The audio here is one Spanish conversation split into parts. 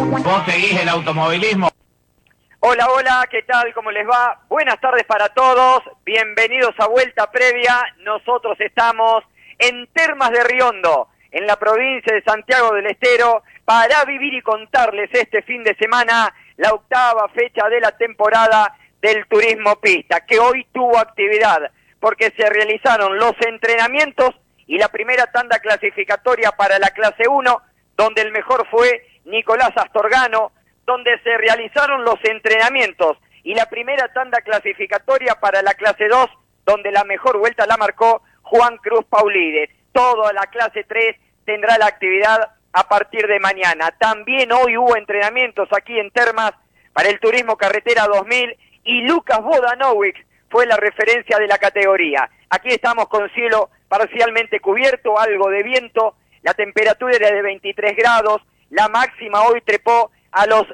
¿Vos seguís el automovilismo? Hola, hola, ¿qué tal? ¿Cómo les va? Buenas tardes para todos, bienvenidos a Vuelta Previa. Nosotros estamos en Termas de Riondo, en la provincia de Santiago del Estero, para vivir y contarles este fin de semana la octava fecha de la temporada del turismo pista, que hoy tuvo actividad, porque se realizaron los entrenamientos y la primera tanda clasificatoria para la clase 1, donde el mejor fue Nicolás Astorgano, donde se realizaron los entrenamientos y la primera tanda clasificatoria para la clase 2, donde la mejor vuelta la marcó Juan Cruz Paulides. Toda la clase 3 tendrá la actividad a partir de mañana. También hoy hubo entrenamientos aquí en Termas para el Turismo Carretera 2000 y Lucas Vodanovic fue la referencia de la categoría. Aquí estamos con cielo parcialmente cubierto, algo de viento, la temperatura era de 23 grados, la máxima hoy trepó a los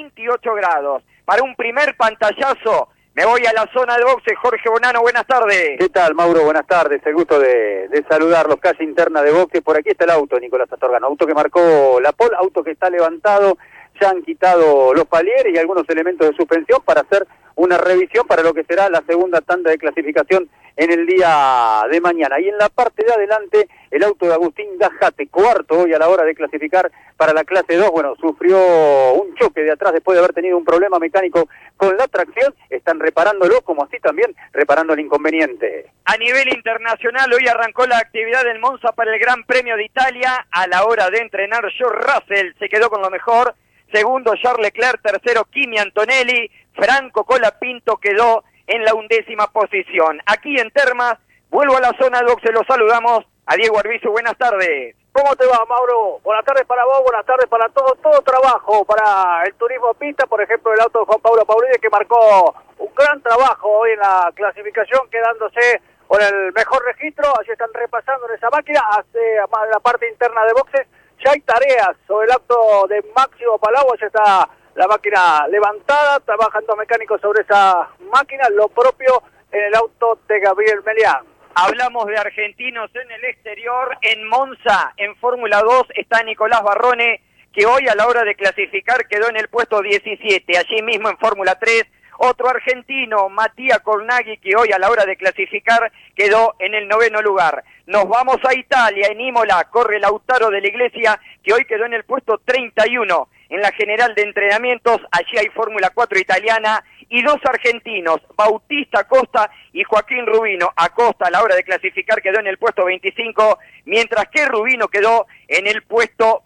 28 grados. Para un primer pantallazo, me voy a la zona de boxe. Jorge Bonano, buenas tardes. ¿Qué tal, Mauro? Buenas tardes. El gusto de saludarlos. Calle interna de boxe. Por aquí está el auto, Nicolás Astorgano. Auto que marcó la pole, auto que está levantado. Ya han quitado los palieres y algunos elementos de suspensión para hacer una revisión para lo que será la segunda tanda de clasificación en el día de mañana. Y en la parte de adelante, el auto de Agustín Dajate, cuarto hoy a la hora de clasificar para la clase 2, bueno, sufrió un choque de atrás después de haber tenido un problema mecánico con la tracción, están reparándolo, como así también reparando el inconveniente. A nivel internacional, hoy arrancó la actividad del Monza para el Gran Premio de Italia. A la hora de entrenar, George Russell se quedó con lo mejor. Segundo, Charles Leclerc. Tercero, Kimi Antonelli. Franco Colapinto quedó en la 11ª posición. Aquí en Termas, vuelvo a la zona de boxe, los saludamos a Diego Arbizu. Buenas tardes. ¿Cómo te va, Mauro? Buenas tardes para vos, buenas tardes para todo trabajo, para el turismo pista, por ejemplo, el auto de Juan Pablo Paulides, que marcó un gran trabajo hoy en la clasificación, quedándose con el mejor registro. Allí están repasando en esa máquina, hacia la parte interna de boxes. Ya hay tareas sobre el auto de Máximo Palau, ya está la máquina levantada, trabajan dos mecánicos sobre esa máquina, lo propio en el auto de Gabriel Melián. Hablamos de argentinos en el exterior. En Monza, en Fórmula 2, está Nicolás Barrone, que hoy a la hora de clasificar quedó en el puesto 17. Allí mismo en Fórmula 3, otro argentino, Matías Cornaghi, que hoy a la hora de clasificar quedó en el 9º lugar. Nos vamos a Italia, en Imola, corre Lautaro de la Iglesia, que hoy quedó en el puesto 31. En la general de entrenamientos, allí hay Fórmula 4 italiana y dos argentinos, Bautista Acosta y Joaquín Rubino. Acosta a la hora de clasificar quedó en el puesto 25, mientras que Rubino quedó en el puesto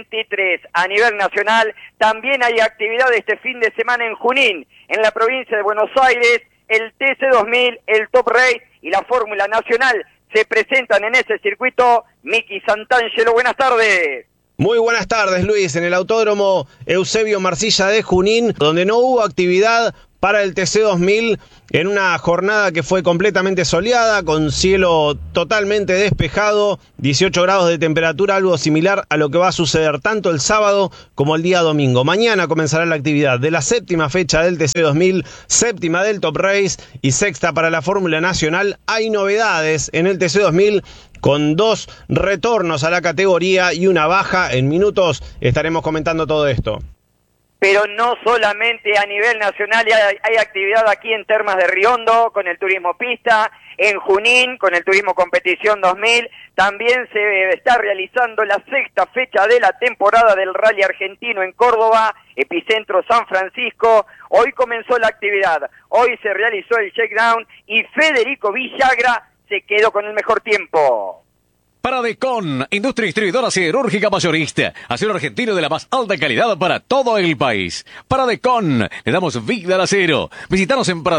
23. A nivel nacional también hay actividad este fin de semana en Junín, en la provincia de Buenos Aires. El TC2000, el Top Race y la Fórmula Nacional se presentan en ese circuito. Miki Santangelo, buenas tardes. Muy buenas tardes, Luis. En el Autódromo Eusebio Marcilla de Junín, donde no hubo actividad para el TC2000, en una jornada que fue completamente soleada, con cielo totalmente despejado, 18 grados de temperatura, algo similar a lo que va a suceder tanto el sábado como el día domingo. Mañana comenzará la actividad de la séptima fecha del TC2000, séptima del Top Race y sexta para la Fórmula Nacional. Hay novedades en el TC2000, con dos retornos a la categoría y una baja. En minutos estaremos comentando todo esto. Pero no solamente a nivel nacional, hay actividad aquí en Termas de Riondo con el turismo pista, en Junín con el turismo competición 2000, también se está realizando la sexta fecha de la temporada del Rally Argentino en Córdoba, epicentro San Francisco. Hoy comenzó la actividad, hoy se realizó el checkdown y Federico Villagra se quedó con el mejor tiempo. Paradecon, industria distribuidora siderúrgica mayorista. Acero argentino de la más alta calidad para todo el país. Paradecon, le damos vida al acero. Visítanos en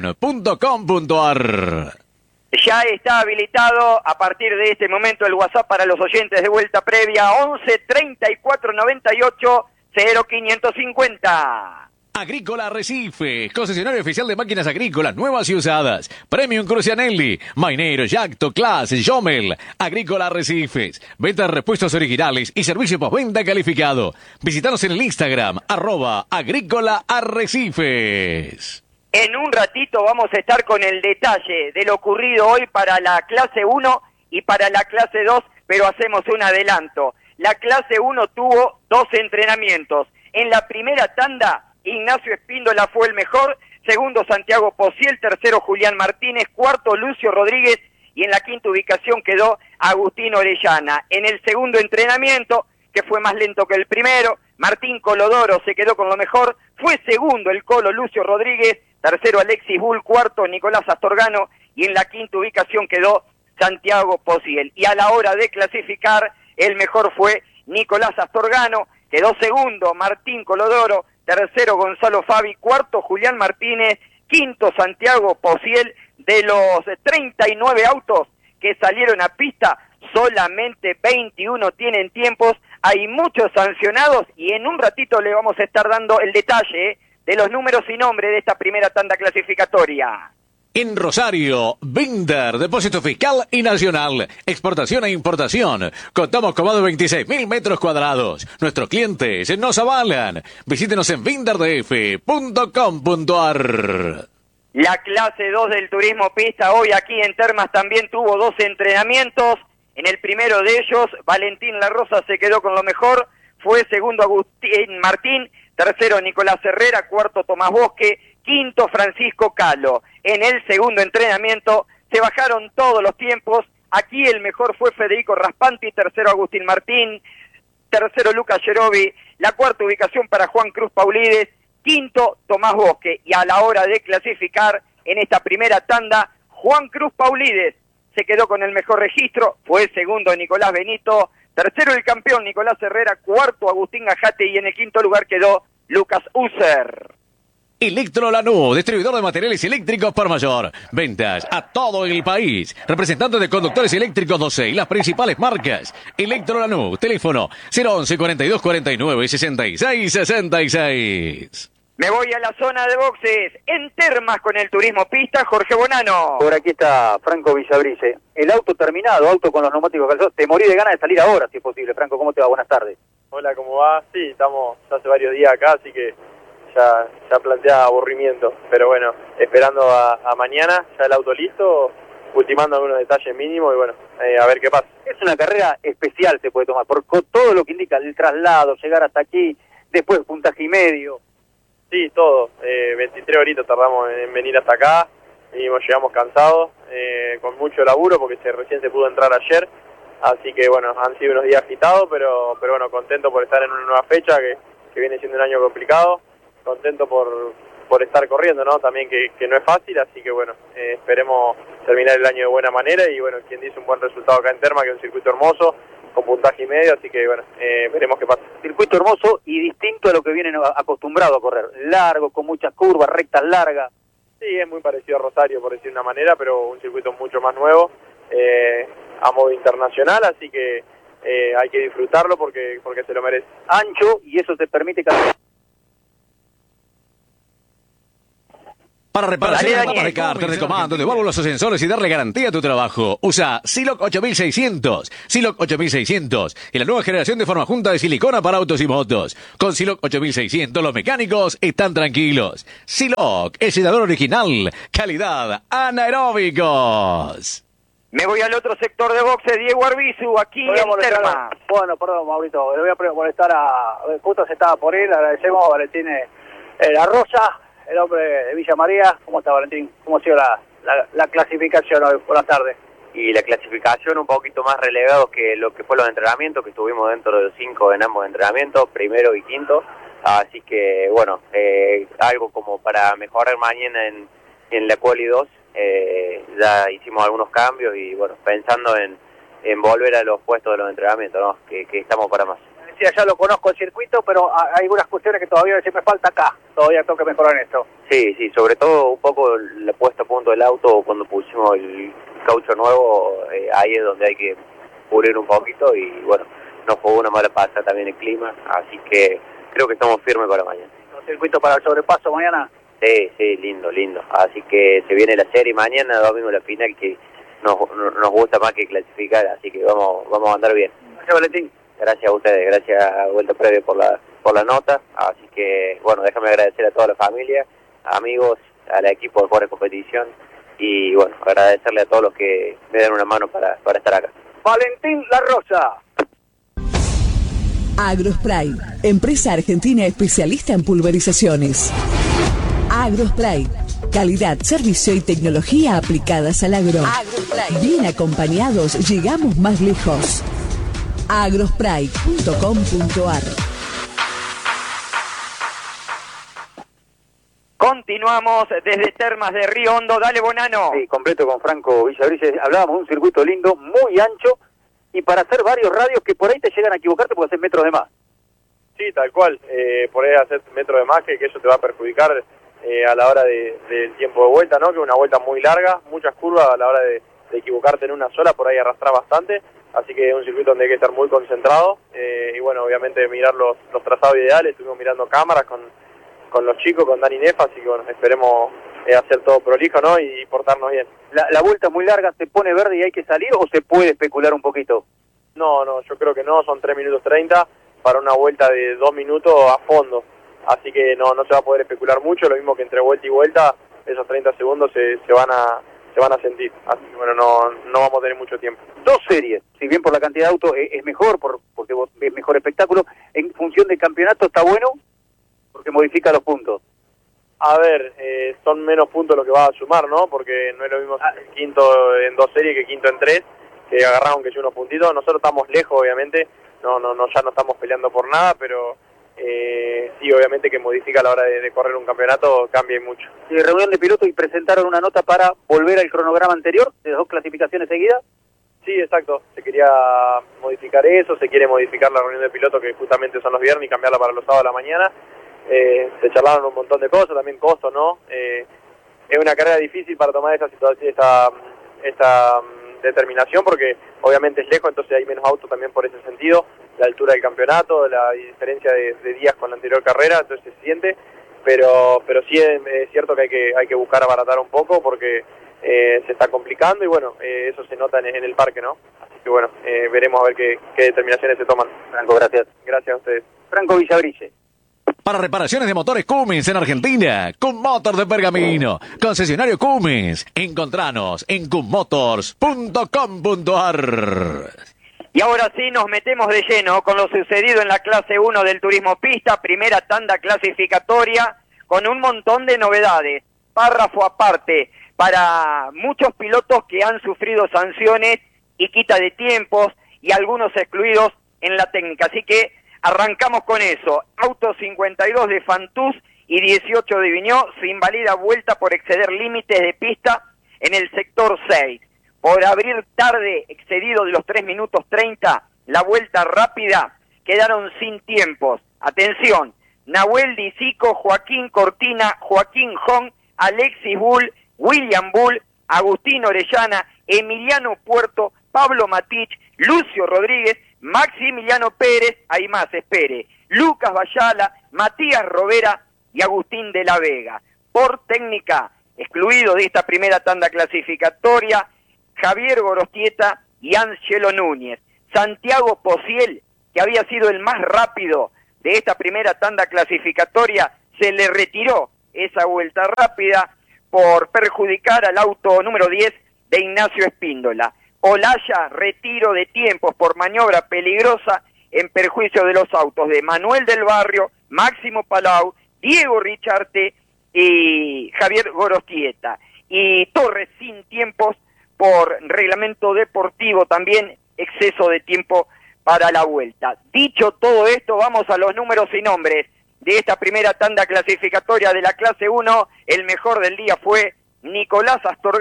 paradecon.com.ar. Ya está habilitado a partir de este momento el WhatsApp para los oyentes de Vuelta Previa, 11 34 98 0550. Agrícola Arrecife, concesionario oficial de máquinas agrícolas nuevas y usadas. Premium Crucianelli, Mainero, Yacto, Class, Jomel. Agrícola Arrecifes, venta de repuestos originales y servicio postventa calificado. Visítanos en el Instagram, @Agrícola Arrecifes. En un ratito vamos a estar con el detalle de lo ocurrido hoy para la clase 1 y para la clase 2, pero hacemos un adelanto. la clase 1 tuvo 2 entrenamientos. En la primera tanda, Ignacio Espíndola fue el mejor, segundo Santiago Pociel, tercero Julián Martínez, cuarto Lucio Rodríguez y en la quinta ubicación quedó Agustín Orellana. En el segundo entrenamiento, que fue más lento que el primero, Martín Colodoro se quedó con lo mejor, fue segundo el Colo Lucio Rodríguez, tercero Alexis Bull, cuarto Nicolás Astorgano y en la quinta ubicación quedó Santiago Pociel. Y a la hora de clasificar, el mejor fue Nicolás Astorgano, quedó segundo Martín Colodoro, tercero Gonzalo Fabi, cuarto Julián Martínez, quinto Santiago Pociel. De los 39 autos que salieron a pista, solamente 21 tienen tiempos, hay muchos sancionados y en un ratito le vamos a estar dando el detalle de los números y nombres de esta primera tanda clasificatoria. En Rosario, Binder, depósito fiscal y nacional, exportación e importación. Contamos con más de 26.000 metros cuadrados. Nuestros clientes nos avalan. Visítenos en binderdf.com.ar. La clase 2 del turismo pista hoy aquí en Termas también tuvo 2 entrenamientos. En el primero de ellos, Valentín La Rosa se quedó con lo mejor. Fue segundo Agustín Martín, tercero Nicolás Herrera, cuarto Tomás Bosque, quinto Francisco Calo. En el segundo entrenamiento se bajaron todos los tiempos. Aquí el mejor fue Federico Raspanti, tercero Agustín Martín, tercero Lucas Yerobi, la cuarta ubicación para Juan Cruz Paulides, quinto Tomás Bosque. Y a la hora de clasificar en esta primera tanda, Juan Cruz Paulides se quedó con el mejor registro, fue segundo Nicolás Benito, tercero el campeón Nicolás Herrera, cuarto Agustín Gajate y en el quinto lugar quedó Lucas User. Electro Lanús, distribuidor de materiales eléctricos por mayor. Ventas a todo el país. Representante de conductores eléctricos 12 y las principales marcas. Electro Lanús, teléfono 011 42 49 66 66. Me voy a la zona de boxes, en Termas con el turismo pista, Jorge Bonano. Por aquí está Franco Villabrice. El auto terminado, auto con los neumáticos calzados. Te morí de ganas de salir ahora, si es posible. Franco, ¿cómo te va? Buenas tardes. Hola, ¿cómo va? Sí, estamos ya hace varios días acá, así que ya plantea aburrimiento. Pero bueno, esperando a mañana, ya el auto listo, ultimando algunos detalles mínimos y bueno, a ver qué pasa. Es una carrera especial, se puede tomar, por todo lo que indica el traslado, llegar hasta aquí, después puntaje y medio. Sí, todo. 23 horitas tardamos en venir hasta acá, llegamos cansados, con mucho laburo porque recién se pudo entrar ayer, así que bueno, han sido unos días agitados, pero bueno, contento por estar en una nueva fecha que viene siendo un año complicado, contento por estar corriendo, ¿no? También que no es fácil, así que bueno, esperemos terminar el año de buena manera y bueno, quien dice un buen resultado acá en Terma, que es un circuito hermoso, con puntaje y medio, así que bueno, veremos qué pasa. Circuito hermoso y distinto a lo que vienen acostumbrados a correr, largo, con muchas curvas, rectas largas. Sí, es muy parecido a Rosario, por decir de una manera, pero un circuito mucho más nuevo, a modo internacional, así que hay que disfrutarlo porque se lo merece. Ancho, y eso te permite caminar. Para reparaciones, mapas de cárter, de comando, de válvulas o sensores y darle garantía a tu trabajo, usa Siloc 8600. Siloc 8600 y la nueva generación de forma junta de silicona para autos y motos. Con Siloc 8600 los mecánicos están tranquilos. Siloc, el sellador original, calidad anaeróbicos. Me voy al otro sector de boxe, Diego Arbizu, aquí en Termas. Bueno, perdón, Maurito, le voy a molestar justo se estaba por ir, agradecemos a Valentín La Rosa, el hombre de Villa María. ¿Cómo está, Valentín? ¿Cómo ha sido la clasificación hoy? Buenas tardes. Y la clasificación un poquito más relegados que lo que fue los entrenamientos, que estuvimos dentro de los 5 en ambos entrenamientos, primero y quinto, así que bueno, algo como para mejorar mañana en la Quali 2, ya hicimos algunos cambios y bueno, pensando en volver a los puestos de los entrenamientos, ¿no? que estamos para más. Ya lo conozco el circuito, pero hay algunas cuestiones que todavía me falta acá, todavía tengo que mejorar en esto. Sí, sobre todo un poco la puesta a punto del auto cuando pusimos el caucho nuevo, ahí es donde hay que pulir un poquito y bueno, nos jugó una mala pasada también el clima, así que creo que estamos firmes para mañana. ¿El circuito para el sobrepaso mañana? Sí, lindo, así que se viene la serie mañana, domingo la final, que nos gusta más que clasificar, así que vamos a andar bien. Gracias, Valentín. Gracias a ustedes, gracias a Vuelta Previa por la nota, así que bueno, déjame agradecer a toda la familia, amigos, al equipo de Juegos de Competición y bueno, agradecerle a todos los que me dan una mano para estar acá. Valentín La Rosa. Agrospray, empresa argentina especialista en pulverizaciones. Agrospray, calidad, servicio y tecnología aplicadas al agro. Agrospray. Bien acompañados, llegamos más lejos. agrospray.com.ar. Continuamos desde Termas de Río Hondo. Dale, Bonano. Sí, completo con Franco Villabrice. Hablábamos de un circuito lindo, muy ancho, y para hacer varios radios que por ahí te llegan a equivocarte porque haces metros de más. Sí, tal cual. Por ahí hacer metros de más, que eso te va a perjudicar a la hora del tiempo de vuelta, ¿no? Que es una vuelta muy larga, muchas curvas, a la hora de equivocarte en una sola, por ahí arrastrar bastante. Así que es un circuito donde hay que estar muy concentrado. Y bueno, obviamente mirar los trazados ideales. Estuvimos mirando cámaras con los chicos, con Dani Nefa, así que bueno, esperemos hacer todo prolijo, ¿no? Y portarnos bien. La vuelta es muy larga, ¿se pone verde y hay que salir o se puede especular un poquito? No, yo creo que no, son 3 minutos 30 para una vuelta de 2 minutos a fondo. Así que no se va a poder especular mucho, lo mismo que entre vuelta y vuelta, esos 30 segundos se van a sentir. Así que bueno, no vamos a tener mucho tiempo. 2 series, si bien por la cantidad de autos es mejor, porque es mejor espectáculo, en función del campeonato está bueno, porque modifica los puntos. A ver, son menos puntos lo que vas a sumar, ¿no? Porque no es lo mismo quinto en 2 series que quinto en 3, que agarraron que yo unos puntitos. Nosotros estamos lejos, obviamente, ya no estamos peleando por nada, pero sí, obviamente que modifica a la hora de correr un campeonato, cambia mucho. ¿Y reunión de pilotos y presentaron una nota para volver al cronograma anterior, de 2 clasificaciones seguidas? Sí, exacto. Se quería modificar eso, se quiere modificar la reunión de pilotos, que justamente son los viernes, y cambiarla para los sábados a la mañana. Se charlaron un montón de cosas, también costos, ¿no? Es una carrera difícil para tomar esta determinación, porque obviamente es lejos, entonces hay menos autos también por ese sentido, la altura del campeonato, la diferencia de días con la anterior carrera, entonces se siente, pero sí es cierto que hay que buscar abaratar un poco, porque se está complicando, y bueno, eso se nota en el parque, ¿no? Así que bueno, veremos a ver qué determinaciones se toman. Franco, gracias. Gracias a ustedes. Franco Villabrice. Para reparaciones de motores Cummins en Argentina, Cummotor de Pergamino, concesionario Cummins. Encontranos en cummotors.com.ar. Y ahora sí nos metemos de lleno con lo sucedido en la clase 1 del turismo pista, primera tanda clasificatoria, con un montón de novedades. Párrafo aparte para muchos pilotos que han sufrido sanciones y quita de tiempos, y algunos excluidos en la técnica. Así que arrancamos con eso. Auto 52 de Fantús y 18 de Viñó se invalida vuelta por exceder límites de pista en el sector 6. Por abrir tarde, excedido de los 3 minutos 30, la vuelta rápida, quedaron sin tiempos. Atención, Nahuel Disico, Joaquín Cortina, Joaquín Jong, Alexis Bull, William Bull, Agustín Orellana, Emiliano Puerto, Pablo Matich, Lucio Rodríguez, Maximiliano Pérez, hay más, espere, Lucas Bayala, Matías Rovera y Agustín de la Vega. Por técnica, excluido de esta primera tanda clasificatoria, Javier Gorostieta y Ángelo Núñez. Santiago Pociel, que había sido el más rápido de esta primera tanda clasificatoria, se le retiró esa vuelta rápida por perjudicar al auto número 10 de Ignacio Espíndola. Olaya, retiro de tiempos por maniobra peligrosa en perjuicio de los autos de Manuel del Barrio, Máximo Palau, Diego Richarte y Javier Gorostieta. Y Torres sin tiempos por reglamento deportivo, también exceso de tiempo para la vuelta. Dicho todo esto, vamos a los números y nombres de esta primera tanda clasificatoria de la clase 1. El mejor del día fue Nicolás Astorga.